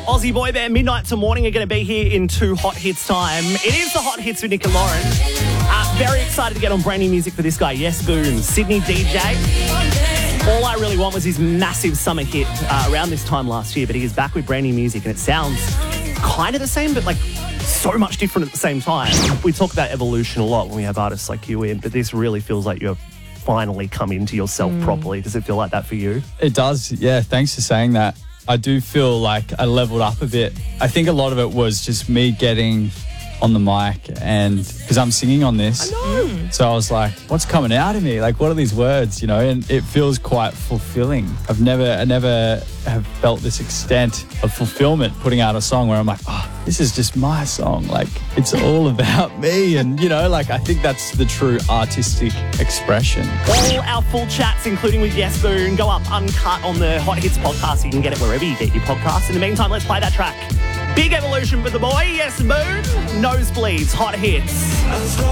Aussie boy band Midnight to Morning are going to be here in 2 Hot Hits time. It is the Hot Hits with Nick and Lauren. Very excited to get on brand new music for this guy, Yes Boom, Sydney DJ. All I Really Want was his massive summer hit around this time last year, but he is back with brand new music and it sounds kind of the same, but like so much different at the same time. We talk about evolution a lot when we have artists like you in, but this really feels like you're finally come into yourself properly. Does it feel like that for you? It does, yeah. Thanks for saying that. I do feel like I leveled up a bit. I think a lot of it was just me getting on the mic, and because I'm singing on this, so I was like, what's coming out of me? Like, what are these words, you know? And it feels quite fulfilling. I never have felt this extent of fulfillment putting out a song where I'm like, oh, this is just my song. Like, it's all about me. And, you know, like, I think that's the true artistic expression. All our full chats, including with Yes Boone, go up uncut on the Hot Hits podcast. You can get it wherever you get your podcasts. In the meantime, let's play that track. Big evolution for the boy, Yes Boone. Nosebleeds, Hot Hits.